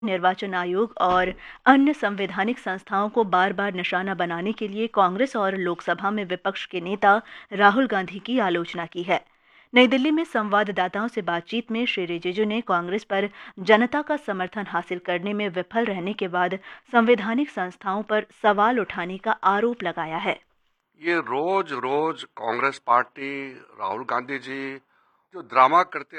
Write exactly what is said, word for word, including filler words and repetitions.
निर्वाचन आयोग और अन्य संवैधानिक संस्थाओं को बार बार निशाना बनाने के लिए कांग्रेस और लोकसभा में विपक्ष के नेता राहुल गांधी की आलोचना की है। नई दिल्ली में संवाददाताओं से बातचीत में श्री रिजिजू ने कांग्रेस पर जनता का समर्थन हासिल करने में विफल रहने के बाद संवैधानिक संस्थाओं पर सवाल उठाने का आरोप लगाया है। ये रोज रोज कांग्रेस पार्टी, राहुल गांधी जी जो ड्रामा करते